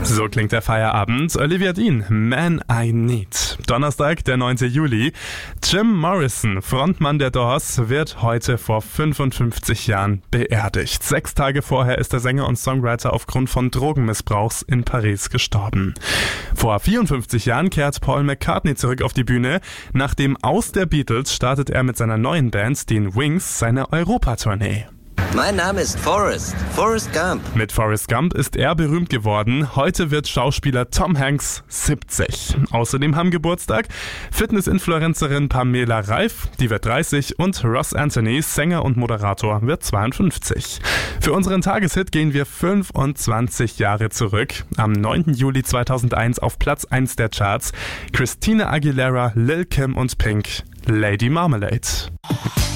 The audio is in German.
So klingt der Feierabend. Olivia Dean, Man I Need. Donnerstag, der 9. Juli. Jim Morrison, Frontmann der Doors, wird heute vor 55 Jahren beerdigt. 6 Tage vorher ist der Sänger und Songwriter aufgrund von Drogenmissbrauchs in Paris gestorben. Vor 54 Jahren kehrt Paul McCartney zurück auf die Bühne. Nach dem Aus der Beatles startet er mit seiner neuen Band, den Wings, seine Europatournee. Mein Name ist Forrest Gump. Mit Forrest Gump ist er berühmt geworden. Heute wird Schauspieler Tom Hanks 70. Außerdem haben Geburtstag Fitness-Influencerin Pamela Reif, die wird 30, und Ross Anthony, Sänger und Moderator, wird 52. Für unseren Tageshit gehen wir 25 Jahre zurück. Am 9. Juli 2001 auf Platz 1 der Charts. Christina Aguilera, Lil Kim und Pink, Lady Marmalade.